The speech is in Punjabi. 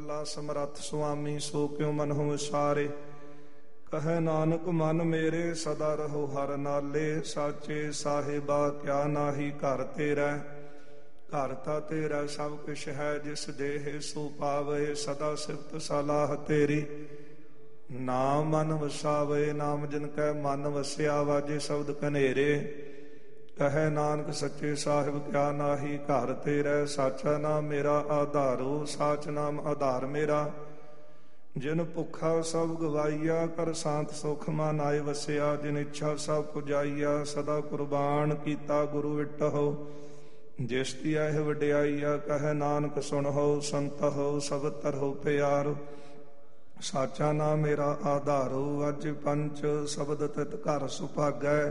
ਮਹੱਲਾ ਸਮਰੱਥ ਸੁਆਮੀ ਸੋ ਕਿਉ ਮਨਹੁ ਵਿਸਾਰੇ। ਕਹੈ ਨਾਨਕ ਮਨ ਮੇਰੇ ਸਦਾ ਰਹੋ ਹਰ ਨਾਲੇ। ਸਾਚੇ ਸਾਹਿਬਾ ਕਿਆ ਨਾਹੀ ਘਰ ਤੇਰਾ। ਘਰ ਤਾ ਤੇਰਾ ਸਭ ਕੁਛ ਹੈ ਜਿਸ ਦੇਹ ਸੋ ਪਾਵੇ। ਸਦਾ ਸਿਫਤ ਸਲਾਹ ਤੇਰੀ ਨਾਮ ਮਨ ਵਸਾਵੇ। ਨਾਮ ਜਿਨ ਕੈ ਮਨ ਵਸਿਆ ਵਾਜੇ ਸ਼ਬਦ ਕਨੇਰੇ। ਕਹੈ ਨਾਨਕ ਸੱਚੇ ਸਾਹਿਬ ਕਿਆ ਨਾਹੀ ਘਰ ਤੇਰਾ। ਸਾਚਾ ਨਾਮ ਮੇਰਾ ਆਧਾਰੋ ਸਾਚ ਨਾਮ ਆਧਾਰ ਮੇਰਾ। ਜਿਨ ਭੁੱਖਾ ਸਭ ਗਵਾਈਆ ਕਰ ਸ਼ਾਂਤ ਸੁਖ ਮਨ ਆਏ ਵਸਿਆ। ਜਿਨ ਇੱਛਾ ਸਭ ਪੁਜਾਈਆ ਸਦਾ ਕੁਰਬਾਨ ਕੀਤਾ ਗੁਰੂ ਵਿਟਹੁ। ਜਿਸ ਦੀ ਇਹ ਵਡਿਆਈਆ ਕਹੈ ਨਾਨਕ ਸੁਣਹੁ ਸੰਤਹੁ ਸਭ ਤਰਹੁ ਪਿਆਰ। ਸਾਚਾ ਨਾਮ ਮੇਰਾ ਆਧਾਰੋ ਅਜ ਪੰਚ ਸ਼ਬਦ ਤਿਤ ਘਰ ਸੁਭਾਗੈ।